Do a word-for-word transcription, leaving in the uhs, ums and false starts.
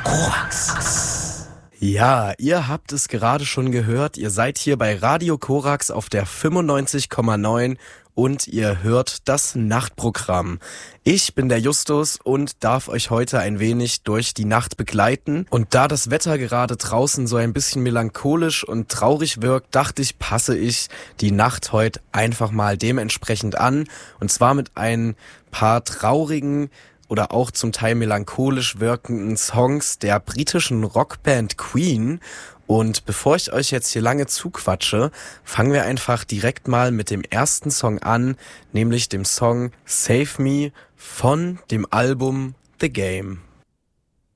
Korax. Ja, ihr habt es gerade schon gehört. Ihr seid hier bei Radio Korax auf der fünfundneunzig Komma neun und ihr hört das Nachtprogramm. Ich bin der Justus und darf euch heute ein wenig durch die Nacht begleiten. Und da das Wetter gerade draußen so ein bisschen melancholisch und traurig wirkt, dachte ich, passe ich die Nacht heute einfach mal dementsprechend an. Und zwar mit ein paar traurigen oder auch zum Teil melancholisch wirkenden Songs der britischen Rockband Queen. Und bevor ich euch jetzt hier lange zuquatsche, fangen wir einfach direkt mal mit dem ersten Song an, nämlich dem Song Save Me von dem Album The Game.